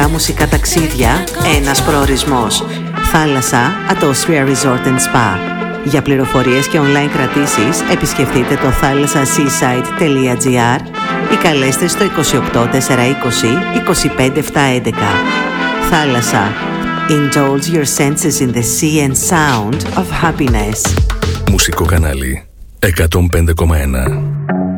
ρομαντικά μουσικά ταξίδια, ένας προορισμός. Θάλασσα at Austria Resort and Spa. Για πληροφορίες και online κρατήσεις επισκεφτείτε το thalassaseaside.gr ή καλέστε στο 28 420 25 711. Θάλασσα. Indulge your senses in the sea and sound of happiness. Μουσικό κανάλι 105,1.